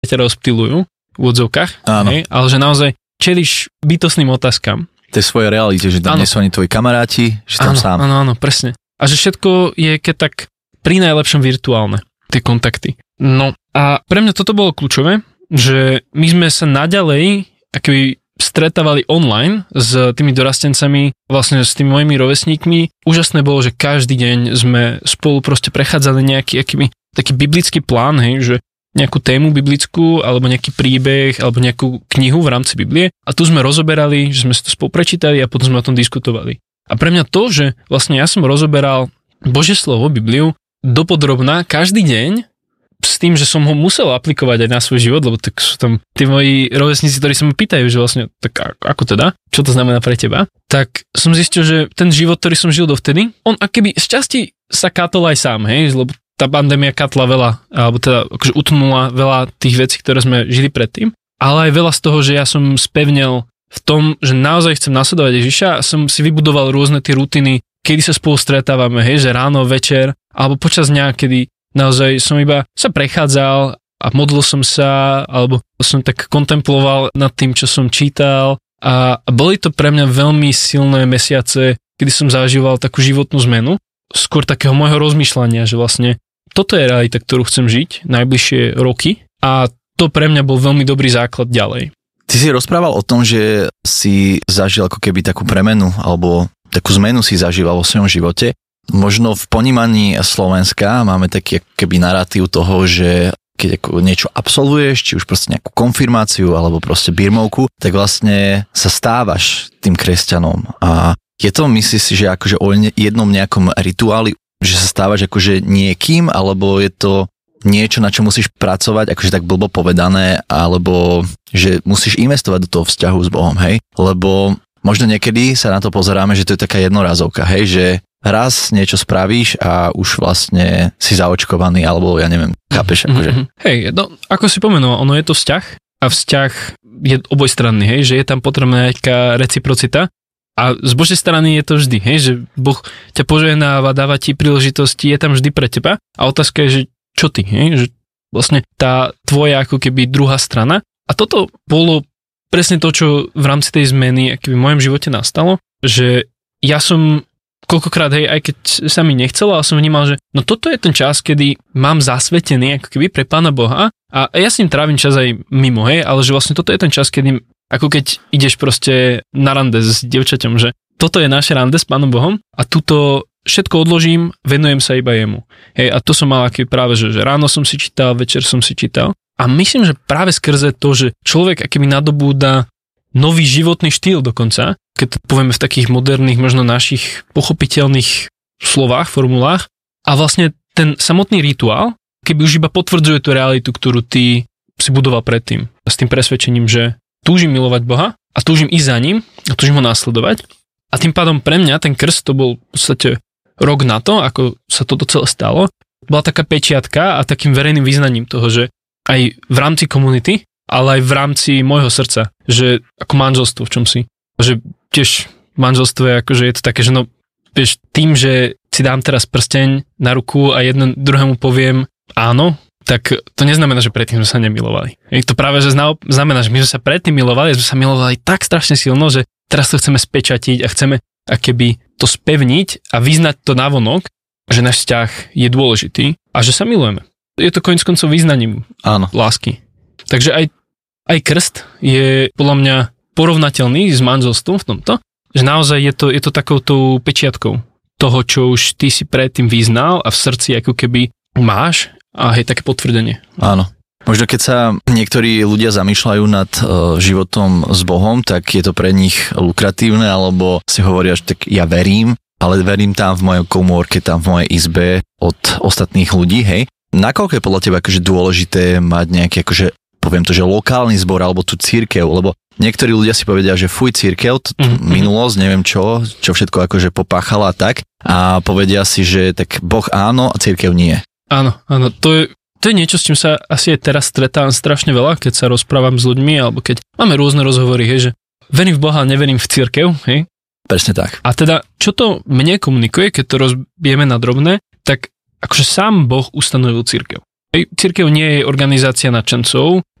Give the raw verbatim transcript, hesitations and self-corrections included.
ťa rozptýlujú v odzovkách, hej, ale že naozaj čeliš bytostným otázkam. Tej svojej realite, že tam nie sú ani tvoji kamaráti, že tam áno, sám. Áno, áno, presne. A že všetko je keď tak pri najlepšom virtuálne, tie kontakty. No a pre mňa toto bolo kľúčové, že my sme sa naďalej akoby stretávali online s tými dorastencami, vlastne s tými mojimi rovesníkmi. Úžasné bolo, že každý deň sme spolu proste prechádzali nejaký akýby, taký biblický plán, hej, že nejakú tému biblickú, alebo nejaký príbeh, alebo nejakú knihu v rámci Biblie. A tu sme rozoberali, že sme si to spolu prečítali a potom sme o tom diskutovali. A pre mňa to, že vlastne ja som rozoberal Božie slovo, Bibliu, dopodrobná každý deň, s tým, že som ho musel aplikovať aj na svoj život, lebo tak sú tam tí moji rovesníci, ktorí sa ma pýtajú, že vlastne, tak ako teda, čo to znamená pre teba, tak som zistil, že ten život, ktorý som žil dovtedy, on akoby z časti sa katol aj sám, hej, lebo tá pandémia katla veľa, alebo teda akože utnula veľa tých vecí, ktoré sme žili predtým, ale aj veľa z toho, že ja som spevnel v tom, že naozaj chcem nasledovať Ježiša a som si vybudoval rôzne tie rutiny, kedy sa spolu stretávame, hej, že ráno, večer, alebo počas dňa, kedy naozaj som iba sa prechádzal a modlil som sa, alebo som tak kontemploval nad tým, čo som čítal a boli to pre mňa veľmi silné mesiace, kedy som zažíval takú životnú zmenu, skôr takého môjho rozmýšľania, že vlastne toto je realita, ktorú chcem žiť najbližšie roky a to pre mňa bol veľmi dobrý základ ďalej. Ty si rozprával o tom, že si zažil ako keby takú premenu alebo takú zmenu si zažíval vo svojom živote. Možno v ponímaní Slovenska máme taký keby narratív toho, že keď ako niečo absolvuješ, či už proste nejakú konfirmáciu alebo proste birmovku, tak vlastne sa stávaš tým kresťanom. A je to, myslíš si, že akože o jednom nejakom rituáli, že sa stávaš akože niekým, alebo je to niečo, na čo musíš pracovať, akože tak blbo povedané, alebo že musíš investovať do toho vzťahu s Bohom, hej? Lebo možno niekedy sa na to pozeráme, že to je taká jednorazovka, hej, že raz niečo spravíš a už vlastne si zaočkovaný, alebo ja neviem, chápeš, akože. Mm-hmm. Hej, no, ako si pomenoval, ono je to vzťah a vzťah je obojstranný, hej, že je tam potrebná nejaká reciprocita a z Božej strany je to vždy, hej, že Boh ťa požehnáva, dáva ti príležitosti, je tam vždy pre teba a otázka je, že čo ty, hej, že vlastne tá tvoja ako keby druhá strana a toto bolo presne to, čo v rámci tej zmeny aký v mojom živote nastalo, že ja som koľkokrát, hej, aj keď sa mi nechcelo, ale som vnímal, že no toto je ten čas, kedy mám zasvetený ako keby pre Pána Boha a ja s ním trávim čas aj mimo, hej, ale že vlastne toto je ten čas, kedy ako keď ideš proste na rande s dievčaťom, že toto je naše rande s Pánom Bohom a tuto všetko odložím, venujem sa iba jemu. Hej, a to som mal aký práve, že, že ráno som si čítal, večer som si čítal a myslím, že práve skrze to, že človek akými nadobúda nový životný štýl dokonca, keď to povieme v takých moderných, možno našich pochopiteľných slovách, formulách. A vlastne ten samotný rituál, keby už iba potvrdzuje tú realitu, ktorú ty si budoval predtým. S tým presvedčením, že túžim milovať Boha a túžim ísť za ním a túžim ho následovať. A tým pádom pre mňa ten krst, to bol v podstate rok na to, ako sa toto celé stalo, bola taká pečiatka a takým verejným význaním toho, že aj v rámci komunity, ale aj v rámci môjho srdca, že ako manželstvo v čom si. Že tiež manželstvo je akože je to také, že no, vieš, tým, že si dám teraz prsteň na ruku a jedno druhému poviem áno, tak to neznamená, že predtým sme sa nemilovali. Je to práve, že znamená, že my sme sa predtým milovali, sme sa milovali tak strašne silno, že teraz to chceme spečatiť a chceme akéby to spevniť a vyznať to navonok, že náš vzťah je dôležitý a že sa milujeme. Je to koniec koncov význaním áno. lásky. Takže aj, aj krst je podľa mňa porovnateľný s manželstvom v tomto, že naozaj je to, je to takouto pečiatkou toho, čo už ty si predtým vyznal a v srdci ako keby máš a je také potvrdenie. Áno. Možno keď sa niektorí ľudia zamýšľajú nad uh, životom s Bohom, tak je to pre nich lukratívne, alebo si hovoria, že tak ja verím, ale verím tam v mojej komórke, tam v mojej izbe od ostatných ľudí, hej. Nakoľko je podľa teba akože dôležité mať nejaký, akože, poviem to, že lokálny zbor alebo tú cirkev, lebo niektorí ľudia si povedia, že fuj cirkev, t- mm-hmm. minulosť, neviem čo, čo všetko akože popáchala tak a povedia si, že tak Boh áno a cirkev nie. Áno, áno, to je, to je niečo, s čím sa asi aj teraz stretávam strašne veľa, keď sa rozprávam s ľuďmi, alebo keď máme rôzne rozhovory, hej, že verím v Boha, neverím v cirkev, hej. Presne tak. A teda, čo to mne komunikuje, keď to rozbijeme na drobné, tak akože sám Boh ustanovil cirkev. Cirkev nie je organizácia nadšencov,